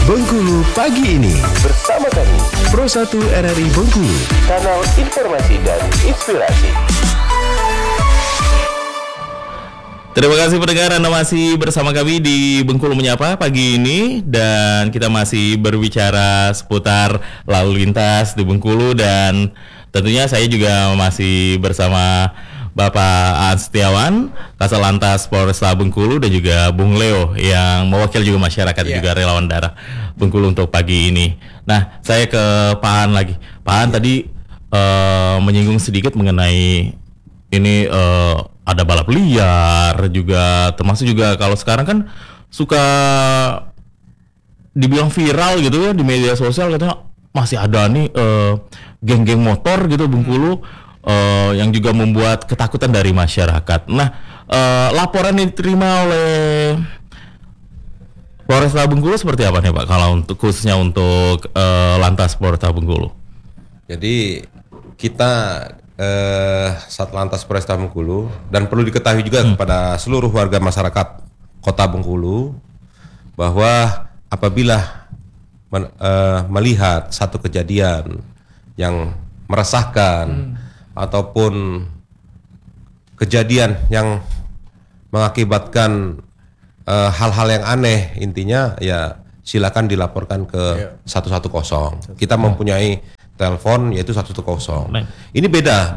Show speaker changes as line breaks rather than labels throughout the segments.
Bengkulu pagi ini
Bersama kami,
Pro 1 RRI Bengkulu,
kanal informasi dan inspirasi.
Terima kasih pendengar, Anda masih bersama kami di Bengkulu Menyapa pagi ini. Dan kita masih berbicara seputar lalu lintas di Bengkulu. Dan tentunya saya juga masih bersama Bapak Aan Setiawan, Kasal Lantas Polresta Bengkulu, dan juga Bung Leo yang mewakili juga masyarakat juga relawan daerah Bengkulu untuk pagi ini. Nah, saya ke Pak Aan lagi. Pak Aan tadi menyinggung sedikit mengenai ini ada balap liar juga, termasuk juga kalau sekarang kan suka dibilang viral gitu ya di media sosial, katanya masih ada nih geng-geng motor gitu Bengkulu yang juga membuat ketakutan dari masyarakat. Nah, laporan yang diterima oleh Polresta Bengkulu seperti apa nih Pak, kalau untuk khususnya untuk Lantas Polresta Bengkulu?
Jadi kita Satlantas Polresta Bengkulu, dan perlu diketahui juga kepada seluruh warga masyarakat Kota Bengkulu bahwa apabila melihat satu kejadian yang meresahkan ataupun kejadian yang mengakibatkan hal-hal yang aneh, intinya ya silakan dilaporkan ke 110. Kita mempunyai telepon yaitu 110. Ini beda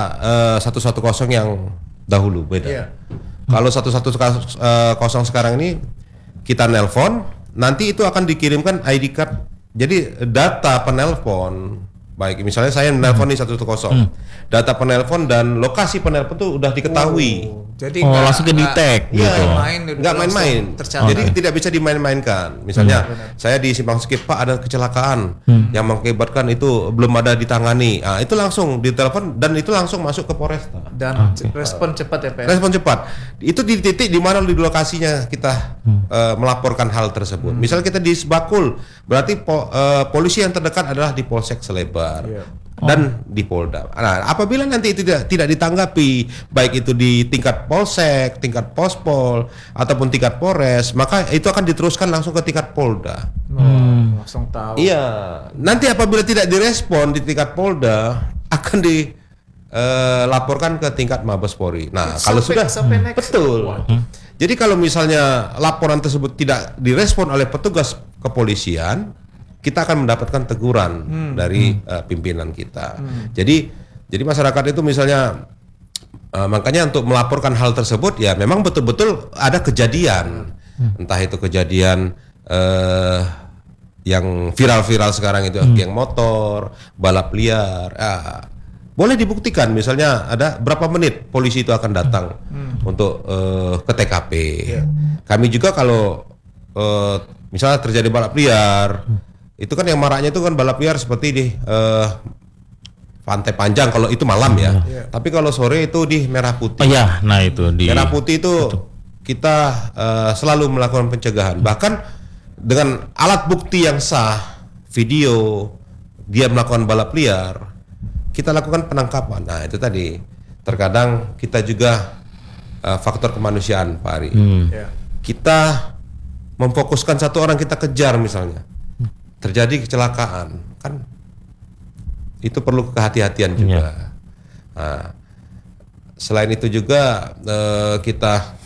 110 yang dahulu beda. Kalau 110 sekarang ini kita nelpon, nanti itu akan dikirimkan ID card. Jadi data penelpon, baik misalnya saya nelpon di 110, data penelpon dan lokasi penelpon itu udah diketahui.
Jadi
langsung ke detect gitu.
Nggak main-main. Jadi tidak bisa dimain-mainkan. Misalnya saya di Simpang Skip, Pak ada kecelakaan yang mengakibatkan itu belum ada ditangani. Nah, itu langsung ditelepon dan itu langsung masuk ke Polresta.
Dan respon cepat ya Pak.
Respon cepat. Itu di titik di mana di lokasinya kita melaporkan hal tersebut. Misalnya kita di Sebakul, berarti polisi yang terdekat adalah di Polsek Selebar. Dan di Polda. Nah, apabila nanti itu tidak ditanggapi, baik itu di tingkat Polsek, tingkat Pospol, ataupun tingkat Polres, maka itu akan diteruskan langsung ke tingkat Polda.
Langsung tahu.
Iya. Nanti apabila tidak direspon di tingkat Polda, akan dilaporkan ke tingkat Mabes Polri. Nah, kalau sudah betul. Jadi kalau misalnya laporan tersebut tidak direspon oleh petugas kepolisian, kita akan mendapatkan teguran dari pimpinan kita. Jadi masyarakat itu misalnya makanya untuk melaporkan hal tersebut ya memang betul-betul ada kejadian, entah itu kejadian yang viral-viral sekarang itu geng motor, balap liar. Boleh dibuktikan, misalnya ada berapa menit polisi itu akan datang untuk ke TKP. Kami juga kalau misalnya terjadi balap liar, itu kan yang maraknya itu kan balap liar seperti di Pantai Panjang kalau itu malam ya. Tapi kalau sore itu di Merah Putih.
Nah itu di
Merah Putih itu kita selalu melakukan pencegahan. Bahkan dengan alat bukti yang sah, video dia melakukan balap liar, kita lakukan penangkapan. Nah itu tadi. Terkadang kita juga faktor kemanusiaan, Pak Ari. Kita memfokuskan satu orang kita kejar misalnya. Terjadi kecelakaan, kan itu perlu kehati-hatian juga. Nah, selain itu juga kita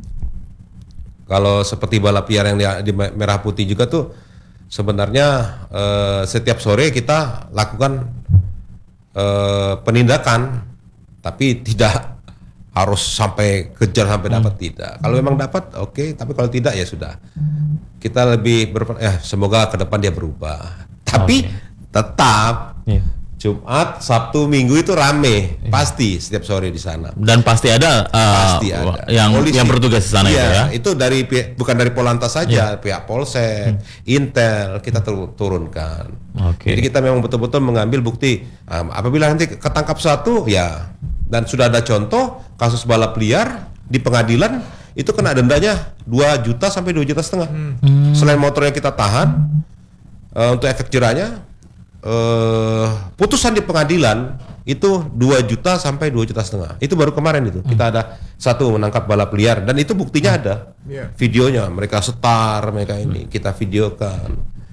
kalau seperti balap liar yang di Merah Putih juga tuh sebenarnya setiap sore kita lakukan penindakan, tapi tidak harus sampai kejar sampai dapat, tidak. Kalau memang dapat oke, tapi kalau tidak ya sudah. Kita lebih semoga ke depan dia berubah. Tapi tetap Jumat, Sabtu, Minggu itu rame, pasti setiap sore di sana.
Dan pasti ada, yang bertugas di sana
itu dari bukan dari Polantas saja, pihak Polsek, Intel kita turunkan. Jadi kita memang betul-betul mengambil bukti. Apabila nanti ketangkap satu ya, dan sudah ada contoh kasus balap liar di pengadilan, itu kena dendanya 2 juta sampai 2,5 juta. Selain motornya kita tahan, untuk efek jerahnya putusan di pengadilan itu 2 juta sampai 2,5 juta. Itu baru kemarin itu. Kita ada satu menangkap balap liar dan itu buktinya ada. Videonya mereka setar, mereka ini kita videokan.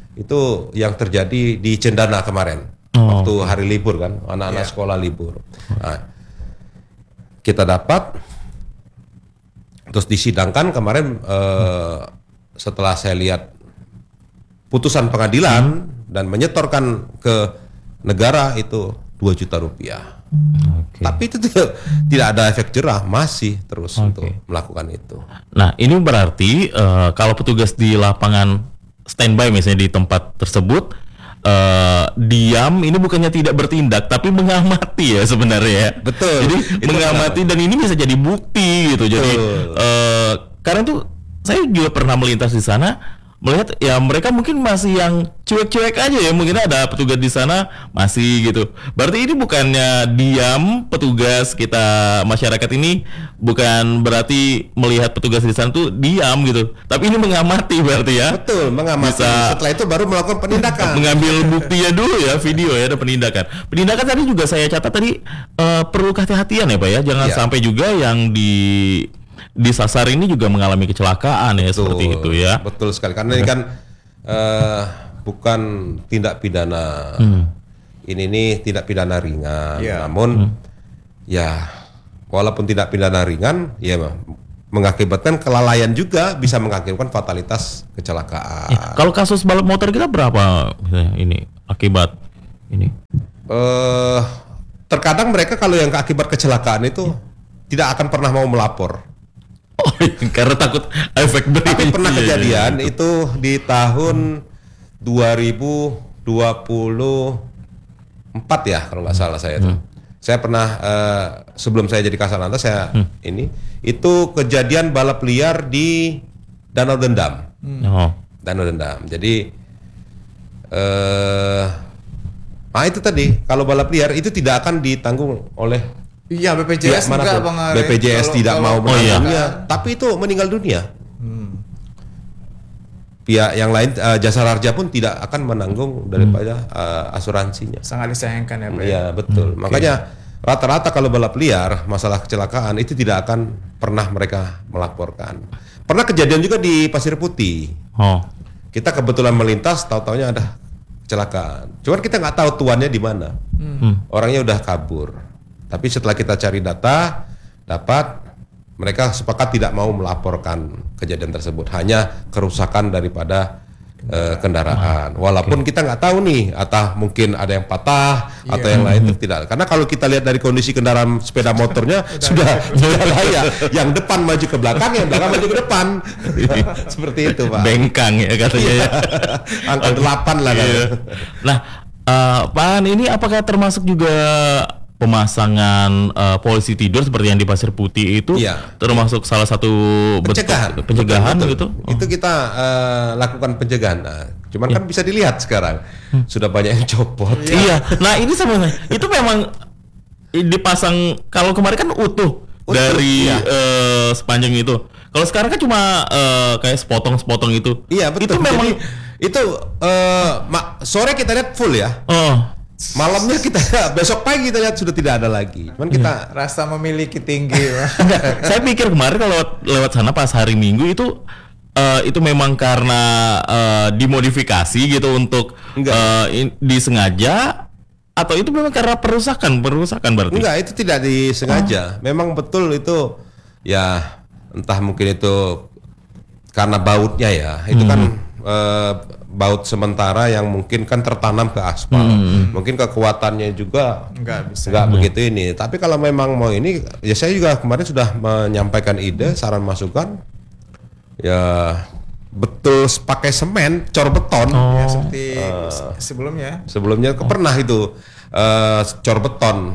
Itu yang terjadi di Cendana kemarin. Waktu hari libur kan, anak-anak sekolah libur. Nah, kita dapat, terus disidangkan kemarin setelah saya lihat putusan pengadilan dan menyetorkan ke negara itu 2 juta rupiah. Tapi itu tidak ada efek jerah, masih terus untuk melakukan itu.
Nah, ini berarti kalau petugas di lapangan standby misalnya di tempat tersebut diam, ini bukannya tidak bertindak tapi mengamati ya sebenarnya.
Betul.
Jadi
Itu
mengamati dan ini bisa jadi bukti gitu. Jadi karena tuh saya juga pernah melintas di sana, melihat ya mereka mungkin masih yang cuek-cuek aja ya, mungkin ada petugas di sana masih gitu. Berarti ini bukannya diam petugas kita, masyarakat ini bukan berarti melihat petugas di sana tuh diam gitu, tapi ini mengamati berarti ya.
Betul, mengamati. Setelah itu baru melakukan penindakan.
Mengambil buktinya dulu ya, video ya, ada penindakan. Penindakan tadi juga saya catat tadi perlu kehati-hatian ya Pak ya, jangan sampai juga yang disasar ini juga mengalami kecelakaan ya. Betul, seperti itu ya.
Betul sekali, karena ini kan bukan tindak pidana. Ini tindak pidana ringan. Namun ya walaupun tidak pidana ringan ya mengakibatkan kelalaian juga bisa mengakibatkan fatalitas kecelakaan.
Kalau kasus balap motor kita berapa misalnya ini akibat ini?
Terkadang mereka kalau yang akibat kecelakaan itu tidak akan pernah mau melapor.
Karena takut efek beri.
Tapi pernah kejadian itu di tahun 2024 ya kalau nggak salah saya tuh. Saya pernah sebelum saya jadi Kasatlantas saya itu kejadian balap liar di Danau Dendam. Danau Dendam. Jadi itu tadi kalau balap liar itu tidak akan ditanggung oleh
BPJS juga Bang Ari.
BPJS tidak mau menanggungnya, tapi itu meninggal dunia. Pihak yang lain Jasa Raharja pun tidak akan menanggung daripada asuransinya.
Sangat disayangkan ya Pak.
Iya betul. Makanya rata-rata kalau balap liar masalah kecelakaan itu tidak akan pernah mereka melaporkan. Pernah kejadian juga di Pasir Putih. Kita kebetulan melintas, tahu-taunya ada kecelakaan. Cuman kita nggak tahu tuannya di mana. Orangnya udah kabur. Tapi setelah kita cari data, dapat mereka sepakat tidak mau melaporkan kejadian tersebut, hanya kerusakan daripada kendaraan. Walaupun kita nggak tahu nih, atau mungkin ada yang patah atau yang lain itu tidak. Karena kalau kita lihat dari kondisi kendaraan sepeda motornya sudah layak. Yang depan maju ke belakang, yang belakang maju ke depan. Seperti itu Pak.
Bengkang ya katanya ya.
Angka 8 lah.
Nah, Pak An, ini apakah termasuk juga pemasangan polisi tidur seperti yang di Pasir Putih itu termasuk salah satu pencegahan
betul.
gitu?
Itu kita lakukan pencegahan. Nah, cuman kan bisa dilihat sekarang sudah banyak yang copot.
Iya. Nah, ini sebenarnya itu memang dipasang, kalau kemarin kan utuh dari sepanjang itu. Kalau sekarang kan cuma kayak sepotong-sepotong itu.
Iya, betul.
Itu memang
jadi, itu sore kita lihat full ya. Malamnya kita besok pagi kita lihat sudah tidak ada lagi. Cuman kita
rasa memiliki tinggi.
Saya pikir kemarin kalau lewat sana pas hari Minggu itu memang karena dimodifikasi gitu untuk disengaja, atau itu memang karena perusakan berarti?
Enggak, itu tidak disengaja. Memang betul itu ya, entah mungkin itu karena bautnya ya. Itu kan baut sementara yang mungkin kan tertanam ke aspal. Mungkin kekuatannya juga nggak begitu ini. Tapi kalau memang mau ini, ya saya juga kemarin sudah menyampaikan ide, saran masukan. Ya betul pakai semen, cor beton.
Ya, seperti sebelumnya
pernah itu cor beton.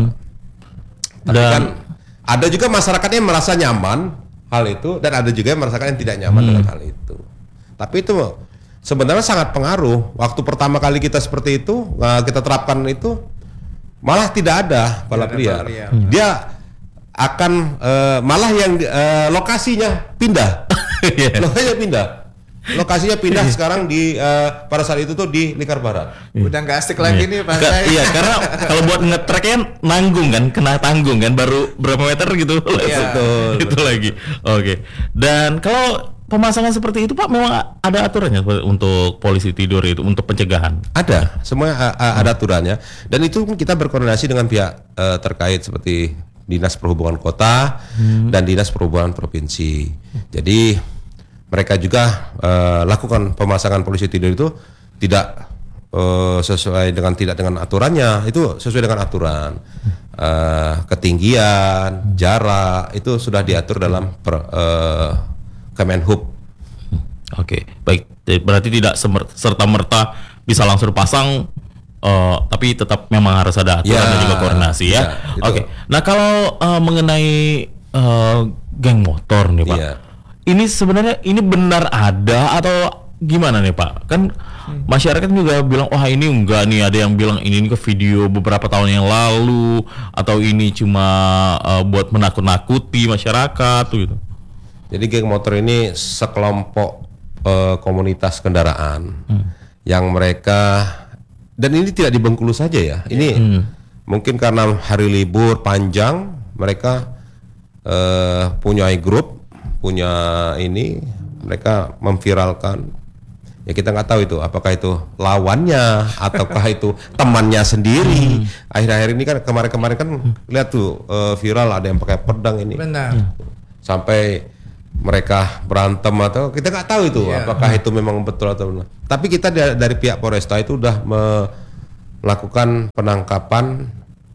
Tapi kan ada juga masyarakatnya yang merasa nyaman hal itu, dan ada juga yang merasakan yang tidak nyaman dengan hal itu. Tapi itu sebenarnya sangat pengaruh. Waktu pertama kali kita seperti itu, kita terapkan itu, malah tidak ada balap liar. Dia akan malah yang lokasinya pindah. Lokasinya pindah sekarang di pada saat itu tuh di Lingkar Barat.
Udah nggak asik lagi nih Pak.
Iya, karena kalau buat nge-tracknya nanggung kan, kena tanggung kan, baru berapa meter gitu.
Betul.
Itu lagi. Oke. Dan kalau pemasangan seperti itu Pak memang ada aturannya untuk polisi tidur itu untuk pencegahan?
Ada, semuanya ada aturannya. Dan itu kita berkoordinasi dengan pihak terkait seperti Dinas Perhubungan Kota dan Dinas Perhubungan Provinsi. Jadi mereka juga lakukan pemasangan polisi tidur itu tidak sesuai dengan aturannya, itu sesuai dengan aturan. Ketinggian, jarak itu sudah diatur dalam Kemenhub.
Oke, baik. Berarti tidak serta-merta bisa langsung pasang, tapi tetap memang harus ada aturan dan juga koordinasi ya. Oke. Nah kalau mengenai geng motor nih Pak, ini sebenarnya ini benar ada atau gimana nih Pak? Kan masyarakat juga bilang, wah ini enggak nih, ada yang bilang ini ke video beberapa tahun yang lalu, atau ini cuma buat menakut-nakuti masyarakat tuh gitu.
Jadi geng motor ini sekelompok komunitas kendaraan yang mereka, dan ini tidak di Bengkulu saja ya. Ini mungkin karena hari libur panjang mereka punya grup, punya ini, mereka memviralkan. Ya kita nggak tahu itu apakah itu lawannya ataukah itu temannya sendiri. Akhir-akhir ini kan kemarin-kemarin kan lihat tuh viral ada yang pakai pedang ini.
Benar.
Sampai mereka berantem atau kita nggak tahu itu apakah itu memang betul atau benar. Tapi kita dari pihak Polresta itu udah melakukan penangkapan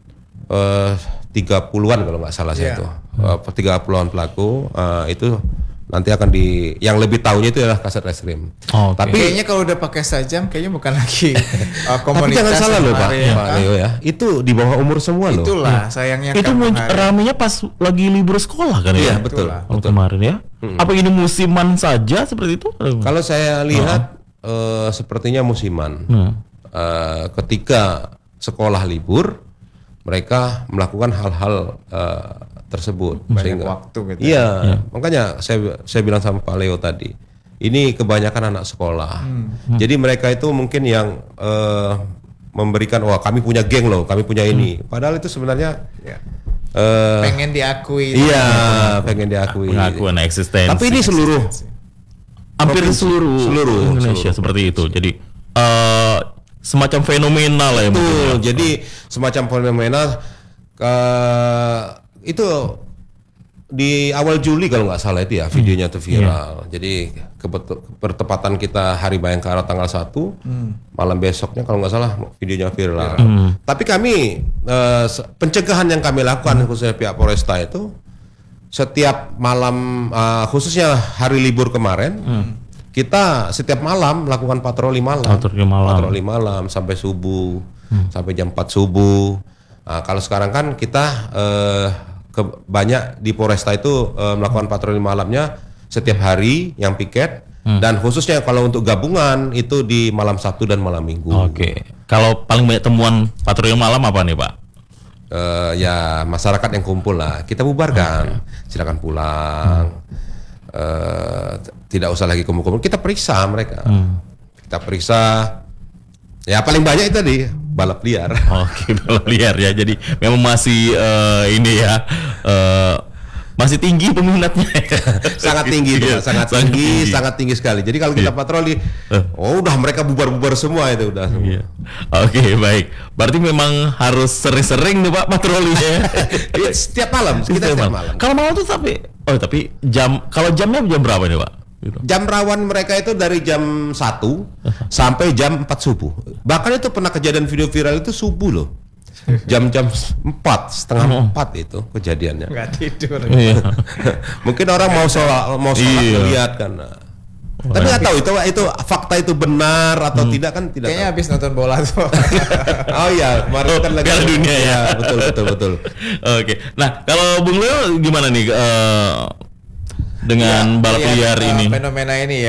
30-an kalau nggak salah saya itu 30-an pelaku itu nanti akan yang lebih tahunya itu adalah Kasat Reskrim.
Tapi kayaknya kalau udah pakai sajam kayaknya bukan lagi komunitas.
Tapi jangan salah loh Pak Leo ya. Itu di bawah umur semua loh.
Itulah sayangnya.
Itu ramenya pas lagi libur sekolah kan ya?
Iya betul.
Kemarin ya. Apa ini musiman saja seperti itu?
Kalau saya lihat sepertinya musiman. Ketika sekolah libur, mereka melakukan hal-hal tersebut.
Banyak waktu gitu.
Iya, makanya saya bilang sama Pak Leo tadi, ini kebanyakan anak sekolah. Jadi mereka itu mungkin yang memberikan, wah kami punya geng loh, kami punya ini. Padahal itu sebenarnya
pengen diakui.
Iya, pengen diakui.
Pengakuan eksistensi.
Tapi ini
hampir seluruh Indonesia seperti itu. Jadi semacam fenomena lah ya.
Betul. Jadi semacam fenomena itu di awal Juli kalau nggak salah itu ya videonya tuh viral. Jadi bertepatan kita Hari Bayangkara tanggal 1, malam besoknya kalau nggak salah videonya viral. Tapi kami pencegahan yang kami lakukan khususnya pihak Polresta itu setiap malam khususnya hari libur kemarin kita setiap malam melakukan patroli malam sampai subuh, sampai jam 4 subuh. Nah, kalau sekarang kan kita banyak di Polresta itu melakukan patroli malamnya setiap hari yang piket, dan khususnya kalau untuk gabungan itu di malam Sabtu dan malam Minggu.
Oke. Kalau paling banyak temuan patroli malam apa nih Pak?
Ya masyarakat yang kumpul lah, kita bubarkan, silakan pulang. Tidak usah lagi kumpul-kumpul, kita periksa mereka. Kita periksa. Ya paling banyak itu tadi balap liar.
Oke, balap liar ya. Jadi memang masih ini ya masih tinggi peminatnya.
Sangat tinggi itu, sangat tinggi sekali. Jadi kalau kita patroli, udah mereka bubar-bubar semua itu udah. Semua.
Oke, baik. Berarti memang harus sering-sering nih Pak patrolinya.
Setiap malam, kita setiap malam.
Kalau malam tuh tapi jamnya jam berapa nih Pak? Gitu.
Jam rawan mereka itu dari jam 1 sampai jam 4 subuh. Bahkan itu pernah kejadian video viral itu subuh loh. Jam-jam 4, setengah 4 itu kejadiannya.
Nggak tidur.
Mungkin orang mau sholat lihat kan. Tapi nggak tahu itu fakta itu benar atau tidak kan tidak.
Kayaknya habis nonton bola tuh.
Oh iya, kemarin kan lagi
Piala Dunia ya.
Betul.
Oke. Nah, kalau Bung Leo gimana nih dengan balap liar ini?
Fenomena ini ya.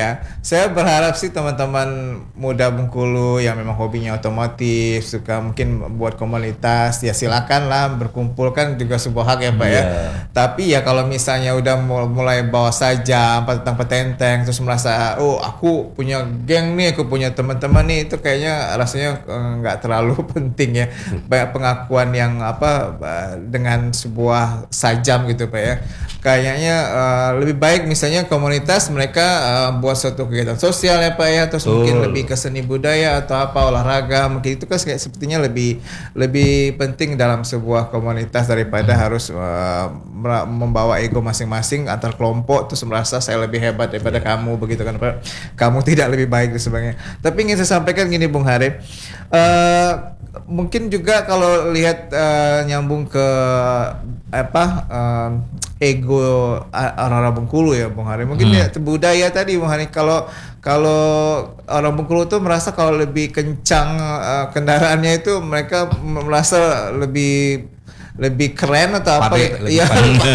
Saya berharap sih teman-teman muda Bengkulu yang memang hobinya otomotif, suka mungkin buat komunitas, ya silakan lah, berkumpul kan juga sebuah hak ya Pak ya. Tapi ya kalau misalnya udah mulai bawa saja tentang petenteng, terus merasa oh aku punya geng nih, aku punya teman-teman nih, itu kayaknya rasanya nggak terlalu penting ya. Banyak pengakuan yang dengan sebuah sajam gitu Pak ya. Kayaknya lebih baik misalnya komunitas mereka buat suatu kegiatan sosial ya Pak ya, terus mungkin lebih ke seni budaya atau apa, olahraga, mungkin itu kan sepertinya lebih penting dalam sebuah komunitas daripada harus membawa ego masing-masing antar kelompok terus merasa saya lebih hebat daripada kamu begitu kan Pak, kamu tidak lebih baik dan sebagainya. Tapi ingin saya sampaikan gini Bung Harif, mungkin juga kalau lihat nyambung ke ego orang-orang Bengkulu ya Bung Hari. Mungkin ya budaya tadi Bung Hari, kalau orang Bengkulu tuh merasa kalau lebih kencang kendaraannya itu mereka merasa lebih keren atau apa ya? Iya.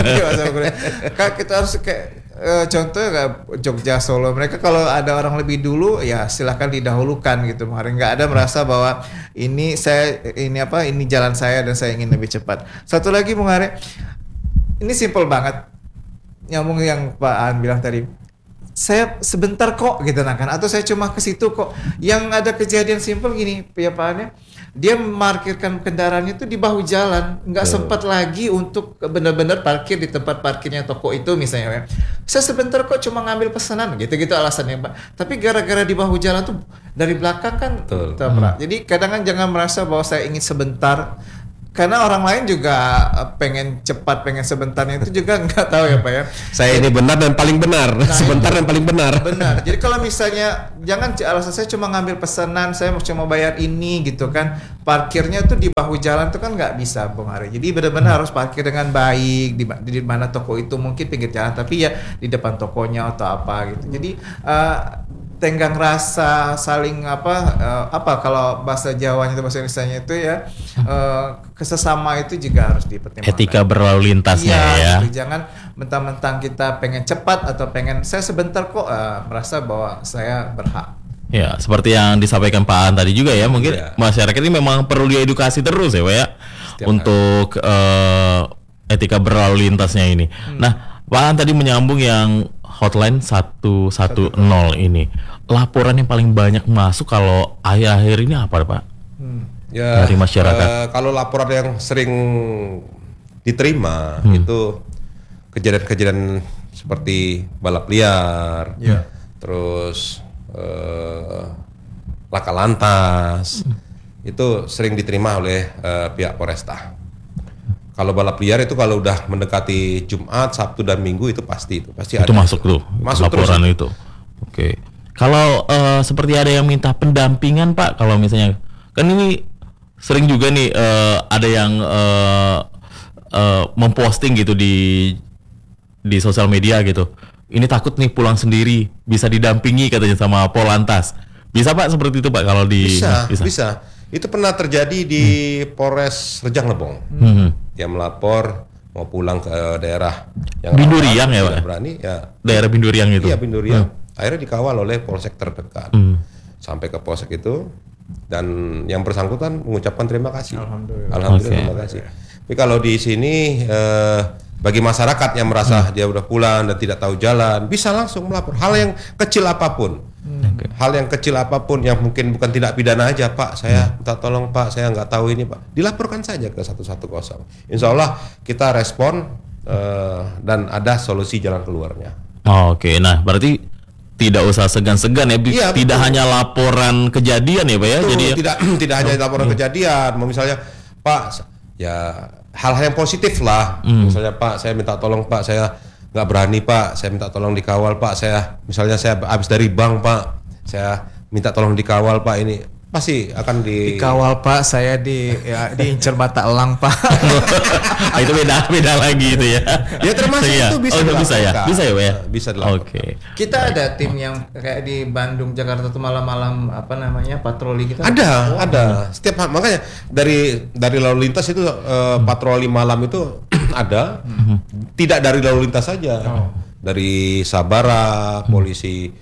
Kita harus kayak contohnya kayak Jogja, Solo, mereka kalau ada orang lebih dulu ya silahkan didahulukan gitu Bung Hari. Nggak ada merasa bahwa ini jalan saya dan saya ingin lebih cepat. Satu lagi Bung Hari, ini simple banget, nyambung yang Pak An bilang tadi. Saya sebentar kok gitu kan, atau saya cuma ke situ kok. Yang ada kejadian simple gini, ya Pak An ya, dia memarkirkan kendaraannya itu di bahu jalan, nggak sempat lagi untuk benar-benar parkir di tempat parkirnya toko itu misalnya. Ya. Saya sebentar kok cuma ngambil pesanan, gitu alasannya Pak. Tapi gara-gara di bahu jalan tuh dari belakang kan tabrak. Jadi kadang kan jangan merasa bahwa saya ingin sebentar. Karena orang lain juga pengen cepat, pengen sebentarnya itu juga nggak tahu ya Pak ya.
Saya ini benar dan paling benar, sebentar dan paling benar.
Benar. Jadi kalau misalnya jangan alasan saya cuma ngambil pesanan, saya cuma bayar ini gitu kan. Parkirnya tuh di bahu jalan tuh kan nggak bisa Bung Hari. Jadi benar-benar harus parkir dengan baik di mana toko itu, mungkin pinggir jalan tapi ya di depan tokonya atau apa gitu. Jadi tenggang rasa, saling kalau bahasa Jawanya atau bahasa Indonesianya itu ya kesesama itu juga harus dipertimbangkan.
Etika berlalu lintasnya ya.
Gitu. Jangan mentang-mentang kita pengen cepat atau pengen saya sebentar kok merasa bahwa saya berhak.
Ya, seperti yang disampaikan Pak An tadi juga ya, mungkin masyarakat ini memang perlu diedukasi terus ya Pak ya untuk etika berlalu lintasnya ini. Nah, Pak An tadi menyambung yang hotline 110 ini. Laporan yang paling banyak masuk kalau akhir-akhir ini apa Pak?
Ya,
dari masyarakat.
Kalau laporan yang sering diterima itu kejadian-kejadian seperti balap liar, terus laka lantas, itu sering diterima oleh pihak Polresta. Kalau balap liar itu kalau udah mendekati Jumat, Sabtu dan Minggu itu pasti
itu
ada.
Masuk tuh laporan
terus.
itu. Oke. Kalau seperti ada yang minta pendampingan Pak, kalau misalnya kan ini sering juga nih ada yang memposting gitu di sosial media gitu. Ini takut nih pulang sendiri, bisa didampingi katanya sama Polantas. Bisa Pak seperti itu Pak kalau di
bisa. Itu pernah terjadi di Polres Rejang Lebong. Dia melapor mau pulang ke daerah yang
Binduriang ya Pak.
Berani ya.
Daerah Binduriang itu.
Iya Binduriang. Akhirnya dikawal oleh polsek terdekat. Sampai ke polsek itu dan yang bersangkutan mengucapkan terima kasih. Alhamdulillah terima kasih. Tapi kalau di sini bagi masyarakat yang merasa dia udah pulang dan tidak tahu jalan, bisa langsung melapor. Hal yang kecil apapun. Hal yang kecil apapun yang mungkin bukan tindak pidana aja, Pak, saya minta tolong Pak, saya nggak tahu ini Pak, dilaporkan saja ke 110. Insya Allah kita respon dan ada solusi jalan keluarnya.
Oke, nah berarti tidak usah segan-segan ya,
Iya,
tidak
betul.
hanya laporan kejadian ya Pak ya,
Betul,
jadi
tidak hanya laporan kejadian, misalnya Pak, ya hal-hal yang positif lah, misalnya Pak, saya minta tolong Pak, saya nggak berani Pak, saya minta tolong dikawal Pak, saya habis dari bank Pak, saya minta tolong dikawal Pak, ini pasti akan
dikawal Pak, saya diincer mata elang Pak.
itu beda lagi itu ya.
Ya termasuk
Iya.
itu bisa
bisa ya,
dilaporkan.
bisa ya Pak ya.
Bisa dilaporkan.
Oke.
Kita ada tim yang kayak di Bandung, Jakarta tuh malam-malam patroli kita.
Ada. Setiap makanya dari lalu lintas itu patroli malam itu ada. Tidak dari lalu lintas saja. Dari Sabara, polisi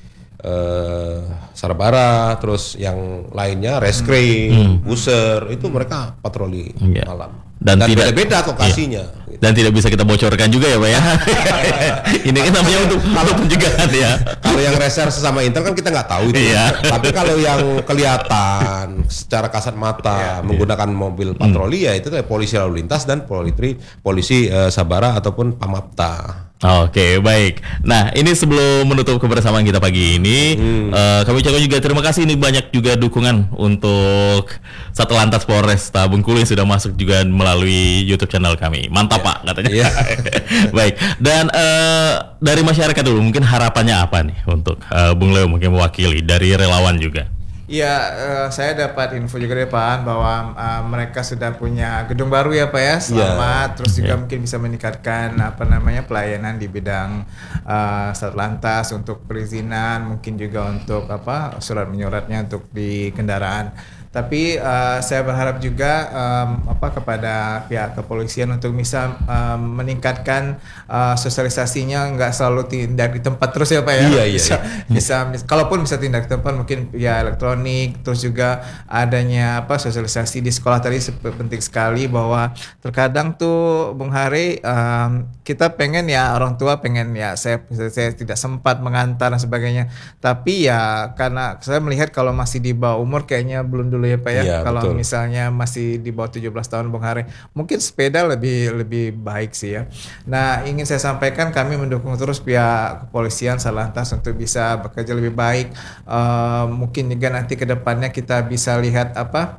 Sarbara, terus yang lainnya reskrim, user, itu mereka patroli
Iya.
malam.
Dan tidak-
beda-beda lokasinya. Gitu.
Dan tidak bisa kita bocorkan juga ya Pak ya. Ini kan namanya untuk pencegahan ya.
Kalau yang reserse sama intel kan kita nggak tahu itu.
Iya.
Tapi kalau yang kelihatan secara kasat mata menggunakan mobil patroli ya itu kayak polisi lalu lintas dan polisi Sabara ataupun Pamapta.
Oke, baik. Nah, ini sebelum menutup kebersamaan kita pagi ini, kami ucapkan juga terima kasih. Ini banyak juga dukungan untuk Satlantas Polresta Bengkulu yang sudah masuk juga melalui YouTube channel kami. Mantap Pak, katanya.
Iya.
Baik. Dan dari masyarakat dulu, mungkin harapannya apa nih untuk Bung Leo mungkin mewakili dari relawan juga?
Ya, saya dapat info juga dari Pak An bahwa mereka sudah punya gedung baru ya Pak ya. Selamat. Terus juga mungkin bisa meningkatkan pelayanan di bidang Satlantas untuk perizinan, mungkin juga untuk surat menyuratnya untuk di kendaraan. Tapi saya berharap juga kepada pihak kepolisian untuk bisa meningkatkan sosialisasinya, nggak selalu tindak di tempat terus ya Pak ya. Bisa kalaupun bisa tindak di tempat mungkin via elektronik. Terus juga adanya sosialisasi di sekolah tadi penting sekali, bahwa terkadang tuh Bung Hari kita pengen ya, orang tua pengen ya, saya tidak sempat mengantar dan sebagainya. Tapi ya karena saya melihat kalau masih di bawah umur kayaknya belum dulu ya Pak ya.
Iya,
Kalau
betul.
misalnya masih di bawah 17 tahun Bung Hari, mungkin sepeda lebih baik sih ya. Nah, ingin saya sampaikan kami mendukung terus pihak kepolisian Satlantas untuk bisa bekerja lebih baik. Mungkin juga nanti ke depannya kita bisa lihat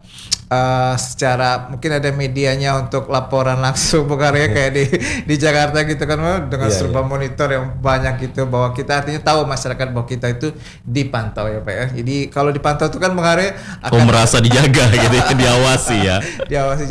secara mungkin ada medianya untuk laporan langsung Bung Hari ya, kayak di Jakarta gitu kan, dengan serba monitor yang banyak gitu, bahwa kita artinya tahu masyarakat bahwa kita itu dipantau ya Pak ya. Jadi kalau dipantau itu kan Bung Hari akan
Merasa dijaga gitu ya, diawasi ya.
diawasi.